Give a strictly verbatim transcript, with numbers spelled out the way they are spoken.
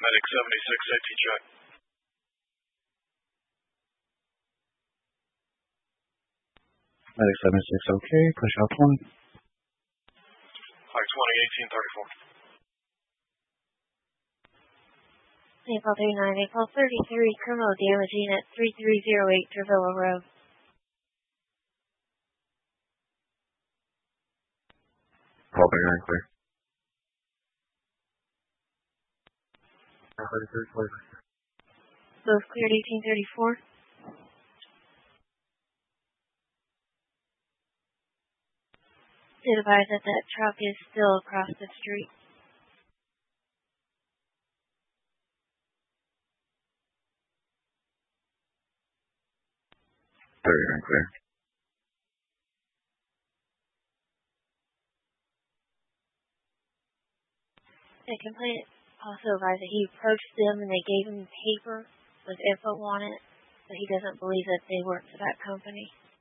Medic seventy-six, safety check. Medic seventy-six, okay. Push out twenty. Flight twenty, eighteen thirty-four. Naples thirty-nine, Naples thirty-three, criminal damaging at three three zero eight Travilla Road. Paul thirty-nine, clear. thirty-three, clear. Both cleared eighteen thirty-four. Did advise that that truck is still across the street. thirty-nine, clear. The complainant also advised that he approached them and they gave him paper with info on it, but he doesn't believe that they work for that company.